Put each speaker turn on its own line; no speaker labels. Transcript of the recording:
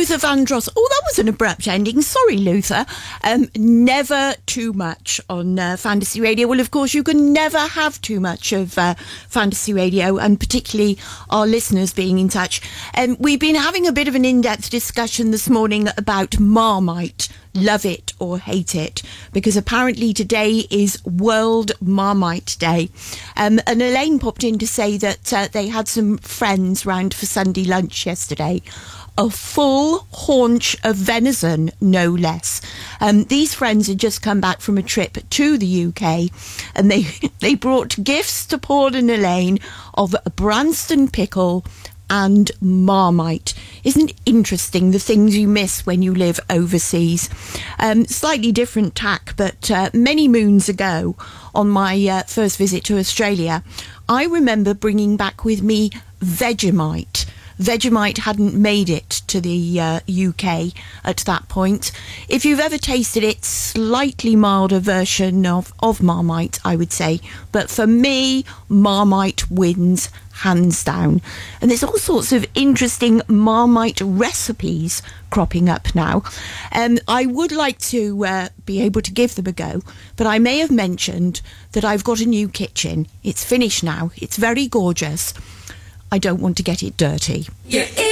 Luther Vandross. Oh, that was an abrupt ending. Sorry, Luther. Never too much on Fantasy Radio. Well, of course, you can never have too much of Fantasy Radio, and particularly our listeners being in touch. We've been having a bit of an in-depth discussion this morning about Marmite. Love it or hate it, because apparently today is World Marmite Day. And Elaine popped in to say that they had some friends round for Sunday lunch yesterday. A full haunch of venison, no less. These friends had just come back from a trip to the UK, and they brought gifts to Paul and Elaine of a Branston pickle and Marmite. Isn't it interesting, the things you miss when you live overseas? Slightly different tack, but many moons ago, on my first visit to Australia, I remember bringing back with me Vegemite. Vegemite hadn't made it to the UK at that point. If you've ever tasted it, slightly milder version of Marmite, I would say. But for me, Marmite wins hands down. And there's all sorts of interesting Marmite recipes cropping up now. I would like to be able to give them a go, but I may have mentioned that I've got a new kitchen. It's finished now. It's very gorgeous. I don't want to get it dirty.
You're